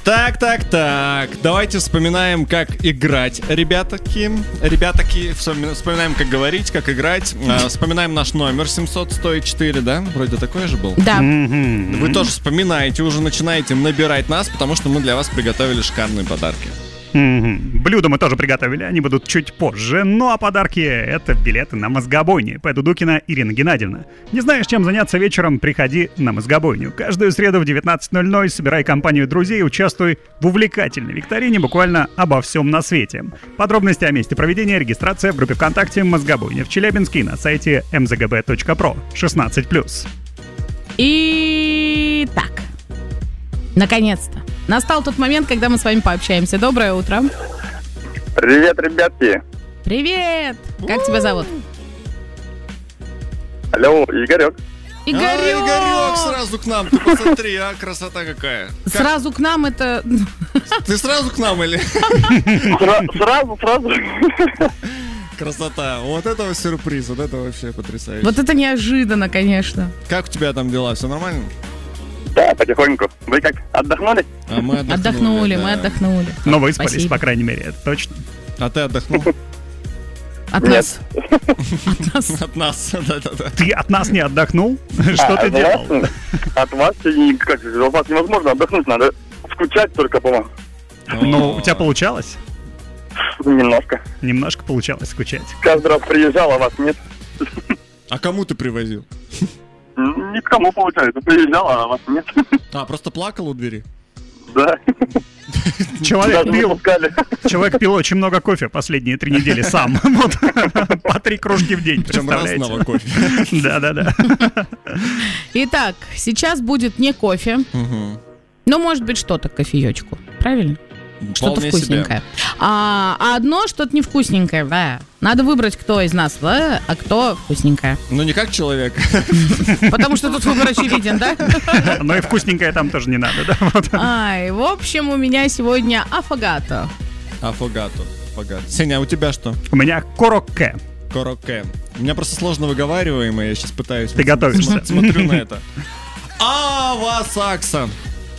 Так. Давайте вспоминаем, как играть, ребятки. Вспоминаем, как говорить, как играть. Вспоминаем наш номер 700-104, да? Вроде такой же был. Да. Вы тоже вспоминаете, уже начинаете набирать нас, потому что мы для вас приготовили шикарные подарки. Блюда мы тоже приготовили, они будут чуть позже. Ну а подарки — это билеты на мозгобойню. П. Дудукина, Ирина Геннадьевна. Не знаешь, чем заняться вечером? Приходи на мозгобойню. Каждую среду в 19:00 собирай компанию друзей и участвуй в увлекательной викторине буквально обо всем на свете. Подробности о месте проведения, регистрация в группе ВКонтакте «Мозгобойня» в Челябинске и на сайте mzgb.pro. 16+. Итак, наконец-то настал тот момент, когда мы с вами пообщаемся. Доброе утро. Привет, ребятки. Привет. Как тебя зовут? Алло, Игорек. Игорек сразу к нам. Ты посмотри, красота какая. Сразу к нам это... Ты сразу к нам или? Сразу. Красота. Вот это сюрприз, вот это вообще потрясающе. Вот это неожиданно, конечно. Как у тебя там дела? Все нормально? Да, потихоньку. Вы как, отдохнули? А мы Отдохнули, да. мы отдохнули. Но выспались, Спасибо. по крайней мере, это точно. А ты отдохнул? От Нет. нас. От нас, да. Ты от нас не отдохнул? Что ты делал? От вас невозможно отдохнуть, надо скучать только, по-моему. Ну, у тебя получалось? Немножко. Немножко получалось скучать. Каждый раз приезжал, а вас нет. А кому ты привозил? Ни к кому, получается. Приезжал, а вас нет. Просто плакал у двери? Да. Человек Даже не пил, пускали. человек пил очень много кофе последние 3 недели сам. Вот. По 3 кружки в день, Причем представляете? разного кофе. Да. Итак, сейчас будет не кофе, но может быть что-то к кофеечку. Правильно? Что-то Вполне вкусненькое. А одно что-то невкусненькое, да. Надо выбрать, кто из нас, да, а кто вкусненькое. Ну не как человек. Потому что тут выбор очевиден, да? Но и вкусненькое там тоже не надо, да? Вот. Ай, в общем, у меня сегодня аффогато. Аффогато. Сеня, а у тебя что? У меня корокке. Корокке. У меня просто сложно выговариваемое, я сейчас пытаюсь. Ты готовишься. Смотрю на это. Авасакса.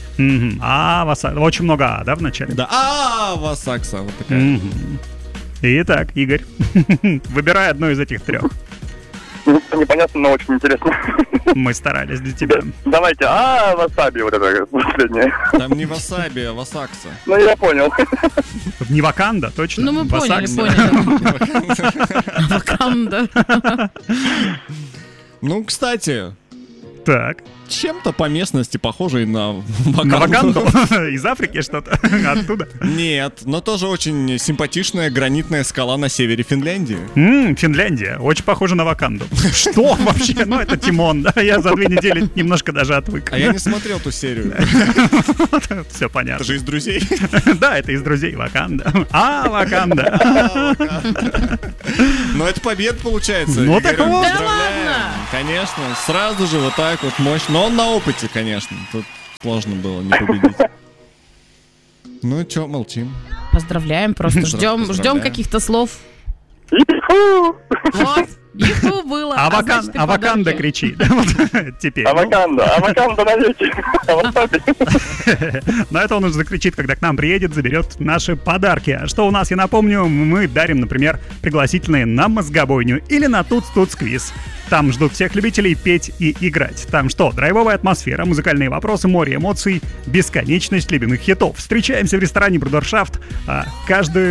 Очень много А, да, в начале? Да, Авасакса. Вот такая. Итак, Игорь, выбирай одно из этих 3. Непонятно, но очень интересно. Мы старались для тебя. Давайте, васаби вот это последнее. Там не васаби, а васакса. Ну, я понял. Не Ваканда, точно? Ну, мы поняли, Васакса. Ваканда. Ну, кстати, Так, чем-то по местности похожий на на Ваканду. Ваканду? Из Африки что-то? Оттуда? Нет, но тоже очень симпатичная гранитная скала на севере Финляндии. Финляндия. Очень похоже на Ваканду. Что вообще? Ну, это Тимон, да? Я за 2 недели немножко даже отвык. А я не смотрел ту серию. Все Это понятно. же из «Друзей». Да, это из «Друзей» Ваканда. Ваканда. Но это победа получается. Ну, Игорь, так вот. Да поздравляем. ладно? Конечно, сразу же вот так вот мощно. Но он на опыте, конечно. Тут сложно было не победить. Ну чё, молчим. Поздравляем, просто ждем Поздравляем. каких-то слов. Иху! Вот, иху было. значит, и Ваканда подарки. кричит. Вот теперь. Аваканда навеки. Авасаби. Но это он уже закричит, когда к нам приедет, заберет наши подарки. А что у нас, я напомню, мы дарим, например, пригласительные на мозгобойню или на Туц-Туц-Квиз. Там ждут всех любителей петь и играть. Там что? Драйвовая атмосфера, музыкальные вопросы, море эмоций, бесконечность любимых хитов. Встречаемся в ресторане Брудершафт.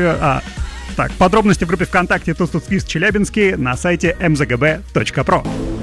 Так, подробности в группе ВКонтакте Туц-Туц-Квиз Челябинский на сайте mzgb.pro.